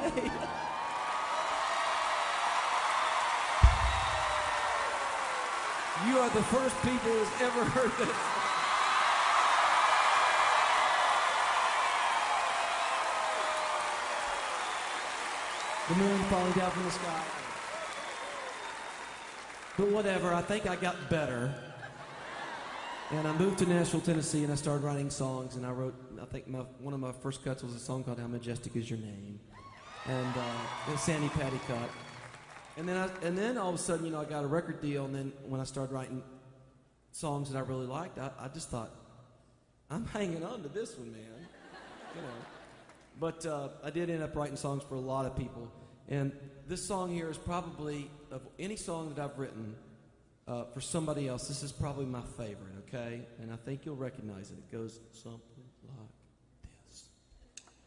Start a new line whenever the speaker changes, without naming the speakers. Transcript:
Hey. You are the first people who's ever heard this. The moon falling down from the sky. But whatever, I think I got better. And I moved to Nashville, Tennessee, and I started writing songs. And I wrote, I think one of my first cuts was a song called How Majestic Is Your Name. And Sandy Patty cut. And then all of a sudden, you know, I got a record deal. And then when I started writing songs that I really liked, I just thought, I'm hanging on to this one, man. You know. But I did end up writing songs for a lot of people. And this song here is probably, of any song that I've written for somebody else, this is probably my favorite, okay? And I think you'll recognize it. It goes something